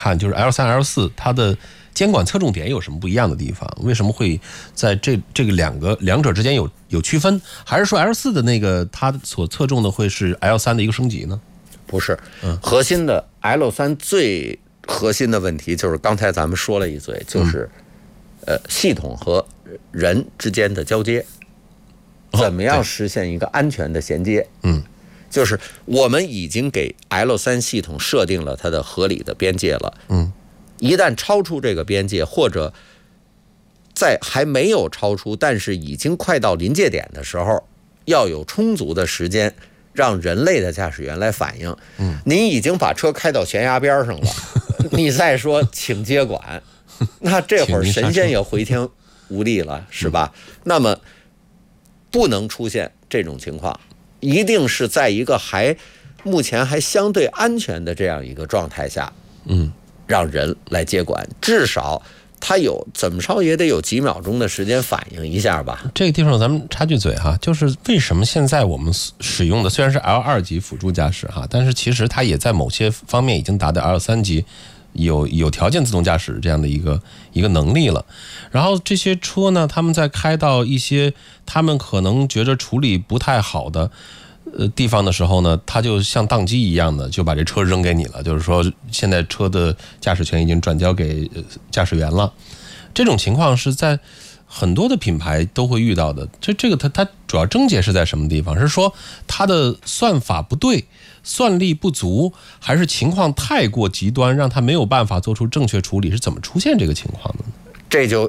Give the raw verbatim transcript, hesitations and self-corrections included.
看，就是 L 三 L 四它的监管侧重点有什么不一样的地方？为什么会在这这个两个两者之间有有区分？还是说 L 四的那个它所侧重的会是 L 三的一个升级呢？ 不是，嗯，核心的 L 三最核心的问题就是刚才咱们说了一嘴，就是、嗯、呃系统和人之间的交接，怎么样实现一个安全的衔接？ 嗯。 就是我们已经给 L 三 系统设定了它的合理的边界了， 嗯， 一旦超出这个边界，或者在还没有超出，但是已经快到临界点的时候，要有充足的时间让人类的驾驶员来反应。 嗯， 您已经把车开到悬崖边上了，你再说请接管，那这会儿神仙也回天无力了，是吧？那么不能出现这种情况。一定是在一个还目前还相对安全的这样一个状态下， 嗯， 让人来接管，至少他有怎么着也得有几秒钟的时间反应一下吧。 这个地方咱们插句嘴哈，就是为什么现在我们使用的虽然是 L 二 级辅助驾驶哈，但是其实它也在某些方面已经达到 L 三 级。有有条件自动驾驶这样的一个一个能力了，然后这些车呢，他们在开到一些他们可能觉得处理不太好的呃地方的时候呢，它就像宕机一样的就把这车扔给你了，就是说现在车的驾驶权已经转交给驾驶员了。这种情况是在很多的品牌都会遇到的。这这个它它主要症结是在什么地方？是说它的算法不对，算力不足，还是情况太过极端，让它没有办法做出正确处理？是怎么出现这个情况的呢？ 这就